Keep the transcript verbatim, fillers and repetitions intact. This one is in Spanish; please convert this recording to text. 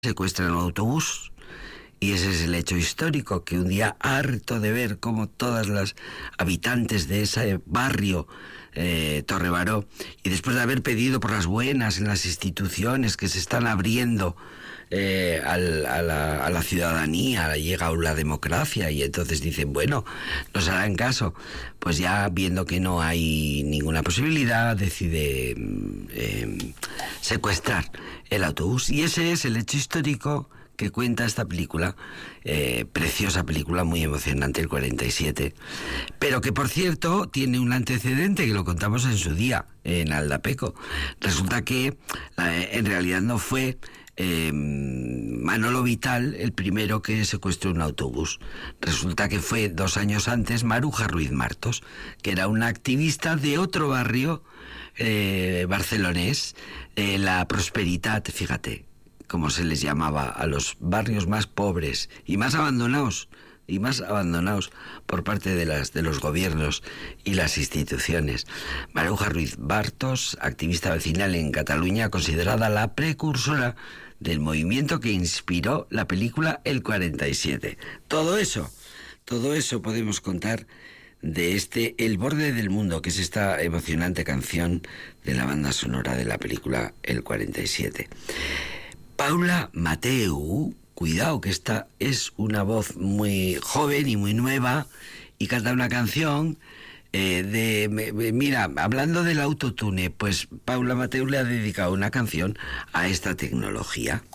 secuestran un autobús y ese es el hecho histórico que un día, harto de ver cómo todas las habitantes de ese barrio eh, Torrebaró, y después de haber pedido por las buenas en las instituciones que se están abriendo eh, al, a, la, a la ciudadanía, llega la democracia y entonces dicen, bueno, nos harán caso, pues ya viendo que no hay ninguna posibilidad decide eh, secuestrar el autobús, y ese es el hecho histórico que cuenta esta película, eh, preciosa película, muy emocionante, el cuarenta y siete, pero que por cierto tiene un antecedente que lo contamos en su día, en Aldapeco. Resulta que eh, en realidad no fue eh, Manolo Vital el primero que secuestró un autobús. Resulta que fue dos años antes Maruja Ruiz Martos, que era una activista de otro barrio eh, barcelonés, eh, la Prosperitat, fíjate como se les llamaba a los barrios más pobres y más abandonados y más abandonados por parte de las de los gobiernos y las instituciones. Maruja Ruiz Martos, activista vecinal en Cataluña, considerada la precursora del movimiento que inspiró la película El cuarenta y siete. Todo eso, todo eso podemos contar de este El borde del mundo, que es esta emocionante canción de la banda sonora de la película El cuarenta y siete. Paula Mateu, cuidado que esta es una voz muy joven y muy nueva y canta una canción eh, de... Me, me, mira, hablando del autotune, pues Paula Mateu le ha dedicado una canción a esta tecnología.